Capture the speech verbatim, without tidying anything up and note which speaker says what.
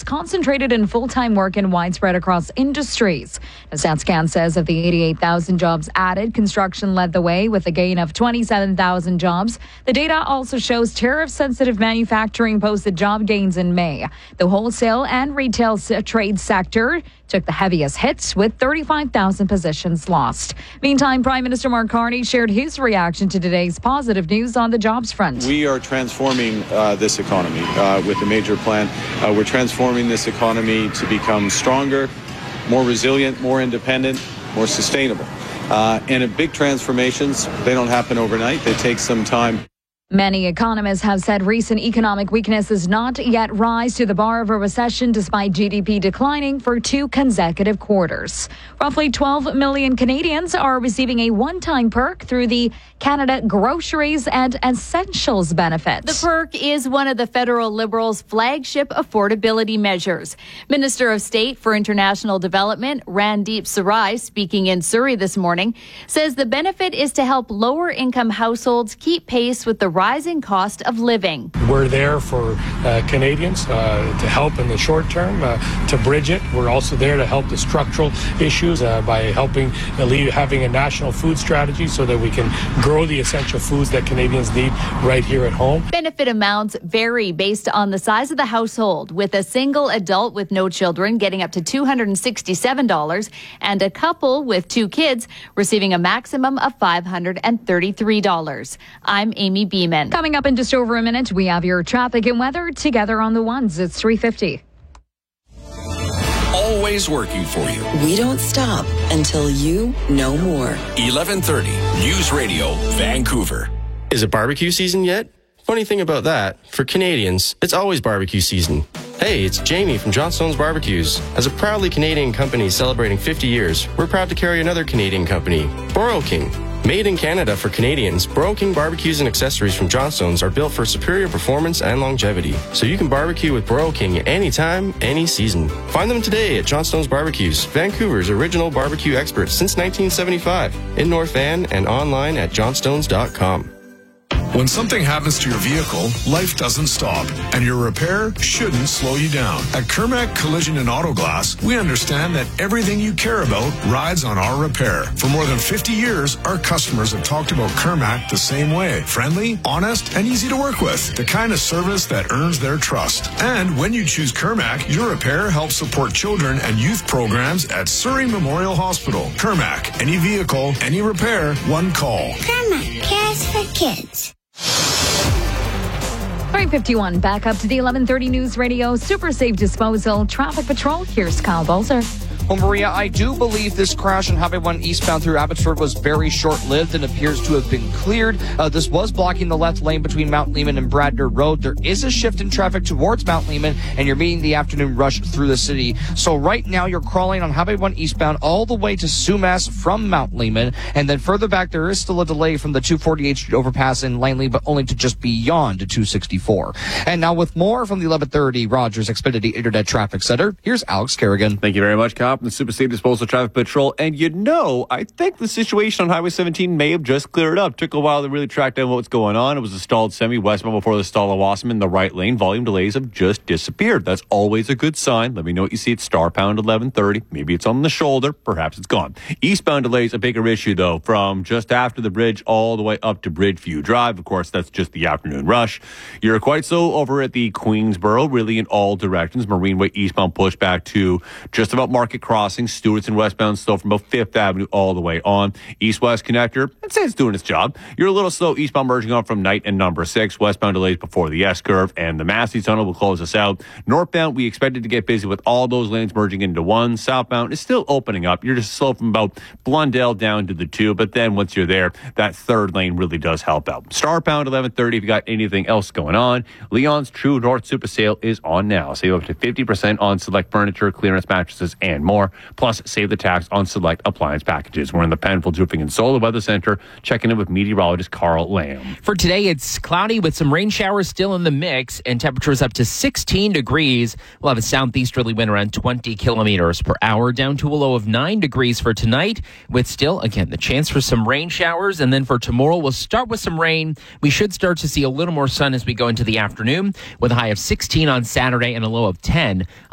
Speaker 1: concentrated in full-time work and widespread across industries. The StatsCan says of the eighty-eight thousand jobs added, construction led the way with a gain of twenty-seven thousand jobs. The data also shows tariff-sensitive manufacturing posted job gains in May. The wholesale and retail trade sector took the heaviest hits with thirty-five thousand positions lost. Meantime, Prime Minister Mark Carney shared his reaction to today's positive news on the jobs front.
Speaker 2: We are transforming uh, this economy uh, with a major plan. Uh, we're transforming this economy to become stronger, more resilient, more independent, more sustainable. Uh, and big transformations, they don't happen overnight. They take some time.
Speaker 1: Many economists have said recent economic weakness does not yet rise to the bar of a recession despite G D P declining for two consecutive quarters. Roughly twelve million Canadians are receiving a one-time perk through the Canada Groceries and Essentials benefits.
Speaker 3: The perk is one of the federal Liberals' flagship affordability measures. Minister of State for International Development, Randeep Sarai, speaking in Surrey this morning, says the benefit is to help lower-income households keep pace with the rising cost of living.
Speaker 4: We're there for uh, Canadians uh, to help in the short term, uh, to bridge it. We're also there to help the structural issues uh, by helping uh, having a national food strategy so that we can grow the essential foods that Canadians need right here at home.
Speaker 3: Benefit amounts vary based on the size of the household, with a single adult with no children getting up to two hundred sixty-seven dollars and a couple with two kids receiving a maximum of five hundred thirty-three dollars. I'm Amy Beeman.
Speaker 1: Coming up in just over a minute, we have your traffic and weather together on the ones. It's three fifty.
Speaker 5: Always working for you.
Speaker 6: We don't stop until you know more.
Speaker 5: eleven thirty News Radio, Vancouver.
Speaker 7: Is it barbecue season yet? Funny thing about that, for Canadians, it's always barbecue season. Hey, it's Jamie from Johnstone's Barbecues. As a proudly Canadian company celebrating fifty years, we're proud to carry another Canadian company, Broil King. Made in Canada for Canadians, Broil King barbecues and accessories from Johnstone's are built for superior performance and longevity. So you can barbecue with Broil King anytime, any season. Find them today at Johnstone's Barbecues, Vancouver's original barbecue expert since nineteen seventy-five, in North Van and online at johnstones dot com.
Speaker 8: When something happens to your vehicle, life doesn't stop, and your repair shouldn't slow you down. At Kermac Collision and Auto Glass, we understand that everything you care about rides on our repair. For more than fifty years, our customers have talked about Kermac the same way. Friendly, honest, and easy to work with. The kind of service that earns their trust. And when you choose Kermac, your repair helps support children and youth programs at Surrey Memorial Hospital. Kermac, any vehicle, any repair, one call.
Speaker 9: Kermac cares for kids.
Speaker 1: three fifty-one, back up to the eleven thirty News Radio Super Safe Disposal Traffic Patrol. Here's Kyle Bolzer.
Speaker 10: Well, Maria, I do believe this crash on Highway one eastbound through Abbotsford was very short-lived and appears to have been cleared. Uh, this was blocking the left lane between Mount Lehman and Bradner Road. There is a shift in traffic towards Mount Lehman, and you're meeting the afternoon rush through the city. So right now, you're crawling on Highway one eastbound all the way to Sumas from Mount Lehman, and then further back, there is still a delay from the two forty-eighth Street overpass in Langley, but only to just beyond to two sixty-four. And now with more from the eleven thirty Rogers Xfinity Internet Traffic Center, here's Alex Kerrigan.
Speaker 11: Thank you very much, Cop. The Super Safe Disposal Traffic Patrol. And you know, I think the situation on Highway seventeen may have just cleared up. Took a while to really track down what's going on. It was a stalled semi westbound before the stall of Wasserman. The right lane volume delays have just disappeared. That's always a good sign. Let me know what you see at Star Pound eleven thirty. Maybe it's on the shoulder. Perhaps it's gone. Eastbound delays a bigger issue, though, from just after the bridge all the way up to Bridgeview Drive. Of course, that's just the afternoon rush. You're quite so over at the Queensboro, really in all directions. Marineway eastbound push back to just about Market Crossing. Stewart's and westbound still from about Fifth Avenue all the way on. East-west connector, I'd say it's doing its job. You're a little slow eastbound merging on from Knight and number six. Westbound delays before the S-curve, and the Massey Tunnel will close us out. Northbound, we expected to get busy with all those lanes merging into one. Southbound is still opening up. You're just slow from about Blundell down to the two, but then once you're there, that third lane really does help out. Starpound eleven thirty if you got anything else going on. Leon's True North Super Sale is on now. Save up to fifty percent on select furniture, clearance mattresses, and more. Plus, save the tax on select appliance packages. We're in the Penfield Roofing and Solar Weather Center, checking in with meteorologist Carl Lamb.
Speaker 12: For today, it's cloudy with some rain showers still in the mix, and temperatures up to sixteen degrees. We'll have a southeasterly wind around twenty kilometers per hour, down to a low of nine degrees for tonight, with still, again, the chance for some rain showers. And then for tomorrow, we'll start with some rain. We should start to see a little more sun as we go into the afternoon, with a high of sixteen on Saturday and a low of ten